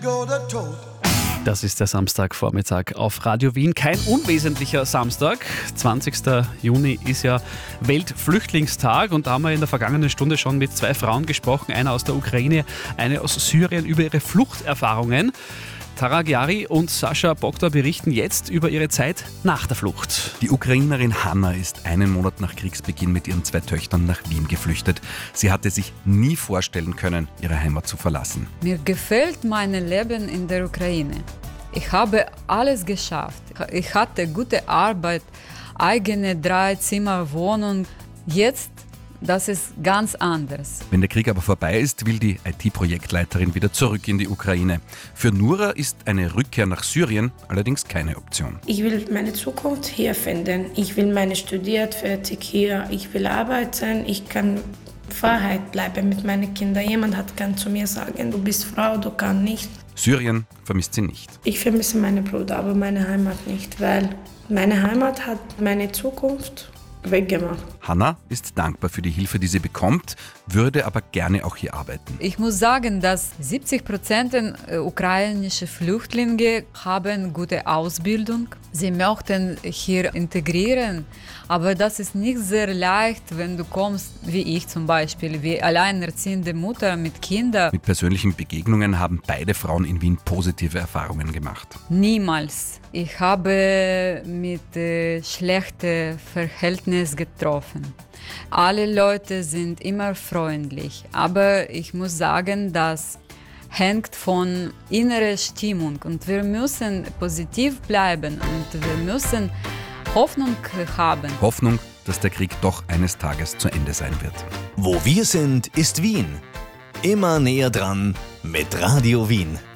Das ist der Samstagvormittag auf Radio Wien. Kein unwesentlicher Samstag. 20. Juni ist ja Weltflüchtlingstag und da haben wir in der vergangenen Stunde schon mit zwei Frauen gesprochen. Eine aus der Ukraine, eine aus Syrien über ihre Fluchterfahrungen. Tara Gyari und Sascha Bogda berichten jetzt über ihre Zeit nach der Flucht. Die Ukrainerin Hanna ist einen Monat nach Kriegsbeginn mit ihren 2 Töchtern nach Wien geflüchtet. Sie hatte sich nie vorstellen können, ihre Heimat zu verlassen. Mir gefällt mein Leben in der Ukraine. Ich habe alles geschafft. Ich hatte gute Arbeit, eigene 3-Zimmer-Wohnung. Jetzt, das ist ganz anders. Wenn der Krieg aber vorbei ist, will die IT-Projektleiterin wieder zurück in die Ukraine. Für Nura ist eine Rückkehr nach Syrien allerdings keine Option. Ich will meine Zukunft hier finden. Ich will meine Studiert fertig hier. Ich will arbeiten. Ich kann Freiheit bleiben mit meinen Kindern. Jemand kann zu mir sagen, du bist Frau, du kannst nicht. Syrien vermisst sie nicht. Ich vermisse meine Bruder, aber meine Heimat nicht, weil meine Heimat hat meine Zukunft weggemacht. Hanna ist dankbar für die Hilfe, die sie bekommt, würde aber gerne auch hier arbeiten. Ich muss sagen, dass 70% ukrainische Flüchtlinge haben gute Ausbildung. Sie möchten hier integrieren, aber das ist nicht sehr leicht, wenn du kommst, wie ich zum Beispiel, wie alleinerziehende Mutter mit Kindern. Mit persönlichen Begegnungen haben beide Frauen in Wien positive Erfahrungen gemacht. Niemals. Ich habe mit schlechten Verhältnissen getroffen. Alle Leute sind immer freundlich, aber ich muss sagen, das hängt von innerer Stimmung und wir müssen positiv bleiben und wir müssen Hoffnung haben. Hoffnung, dass der Krieg doch eines Tages zu Ende sein wird. Wo wir sind, ist Wien. Immer näher dran mit Radio Wien.